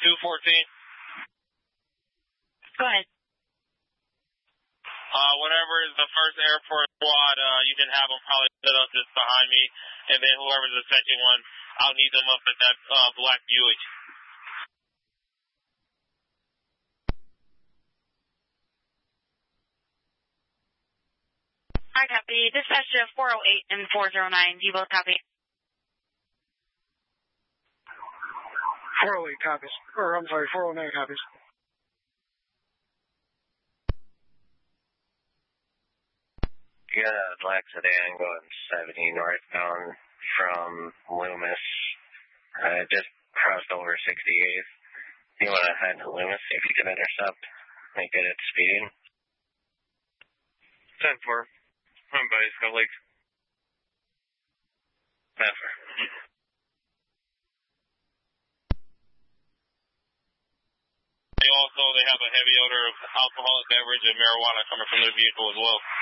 214. Go ahead. Whenever is the first airport squad, you can have them probably set up just behind me, and then whoever's the second one, I'll need them up at that black Buick. I copy. Dispatch to 408 and 409. Do you both copy? 408 copies. Or, I'm sorry, 409 copies. You got a black sedan going 70 northbound from Loomis. Just crossed over 68th. You want to head to Loomis, see if you can intercept. Make it at speeding. 10-4. I'm by Skull Lake. Never. They have a heavy odor of alcoholic beverage and marijuana coming from their vehicle as well.